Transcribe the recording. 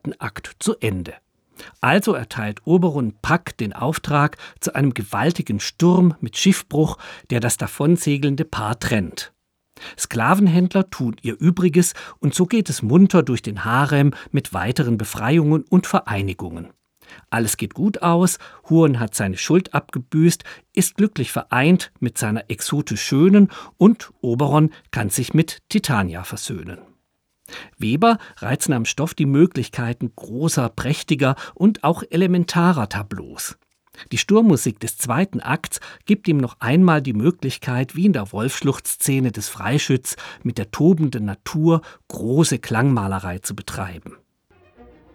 zweiten Akt zu Ende. Also erteilt Oberon Puck den Auftrag zu einem gewaltigen Sturm mit Schiffbruch, der das davonsegelnde Paar trennt. Sklavenhändler tun ihr Übriges und so geht es munter durch den Harem mit weiteren Befreiungen und Vereinigungen. Alles geht gut aus, Huon hat seine Schuld abgebüßt, ist glücklich vereint mit seiner exotisch Schönen und Oberon kann sich mit Titania versöhnen. Weber reizen am Stoff die Möglichkeiten großer, prächtiger und auch elementarer Tableaus. Die Sturmmusik des zweiten Akts gibt ihm noch einmal die Möglichkeit, wie in der Wolfsschluchtszene des Freischütz, mit der tobenden Natur große Klangmalerei zu betreiben.